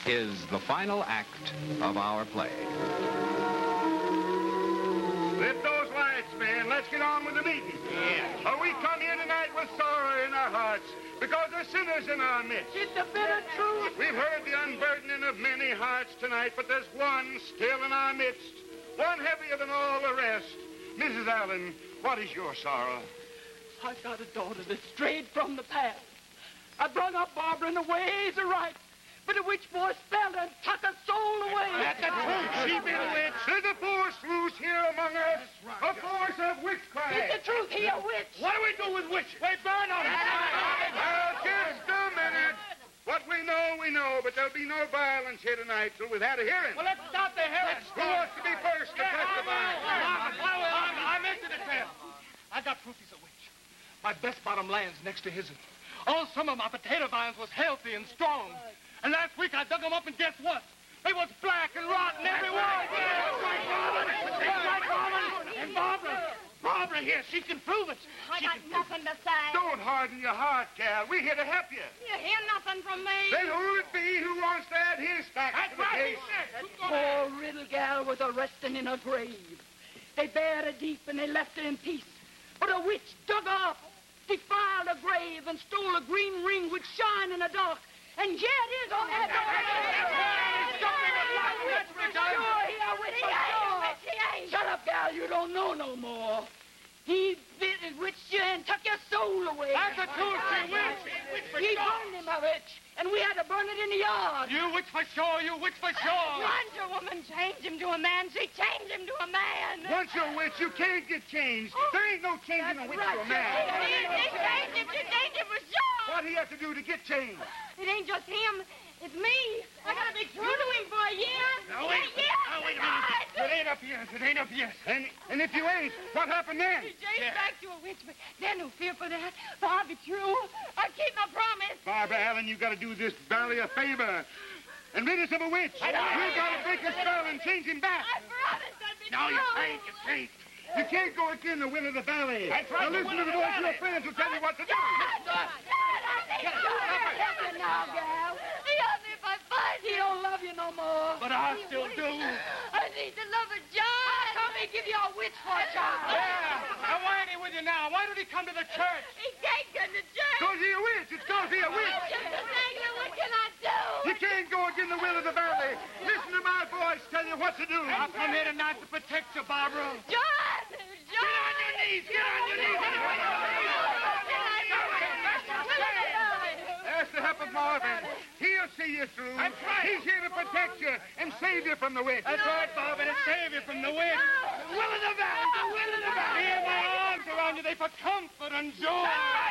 is the final act of our play. Lift those lights, man. Let's get on with the meeting. Yeah. We come here tonight with sorrow in our hearts because there's sinners in our midst. It's the bitter truth. We've heard the unburdening of many hearts tonight, but there's one still in our midst, one heavier than all the rest. Mrs. Allen, what is your sorrow? I've got a daughter that strayed from the path. I brought up Barbara in the ways of right, but a witch boy spelled her and took her soul away. That's the truth. She be the witch. There's a force loose here among us. A force of witchcraft. It's the truth, he a witch. What do we do with witches? We burn them. Just a minute. What we know, but there'll be no violence here tonight till we've had a hearing. Well, let's stop the hearing. Who wants to be first to testify? I'm into the tale. I got proof he's a witch. My best bottom land's next to his. All summer, my potato vines was healthy and strong. And last week, I dug them up, and guess what? They was black and rotten every one. And Barbara here, she can prove it. I got nothing to say. Don't harden your heart, gal. We're here to help you. You hear nothing from me. Then who'll it be who wants to add his facts to the case? Poor little gal was a resting in her grave. They buried her deep and they left her in peace. But a witch dug her up, defiled her grave, and stole a green ring which shine in the dark. And here it is on that door. Shut up, gal. You don't know no more. He witched you and took your soul away. That's the truth, she witch. He burned him, a witch, and we had to burn it in the yard. You witch for sure, you witch for sure. Once a woman changed him to a man, she changed him to a man. Once you're a witch, you can't get changed. There ain't no changing a witch to a man. She changed him for sure. What do you have to do to get changed? It ain't just him. It's me. I gotta be true to him for a year. Now, wait a minute. It ain't up yet. And if you ain't, what happened then? He changed back to a witch, but there's no fear for that. For I'll be true. I keep my promise. Barbara Allen, you got to do this valley a favor and rid us of a witch. You got to break a spell and change him back. I promised I'd be true. No, you can't. You can't go against the will of the valley. That's right, Now listen to the voice of your friends who tell you what to do. Now, gal. He loves me if I fight He him. don't love you no more. But I still do. I need the love of John. Come and give you a witch for a child. Yeah. Now, why ain't he with you now? Why don't he come to the church? He can't come to church. Cause he a witch. It's cause he a witch. Just a second. What can I do? You can't go against the will of the valley. Listen to my voice tell you what to do. I've come here tonight to protect you, Barbara. John! Get on your knees. Ask the help of Marvin. He'll see you through. That's right. He's here to protect you and save you from the witch. That's right, Barbara, to save you from the wind. The will of the valley. Here, my arms around you, they for comfort and joy.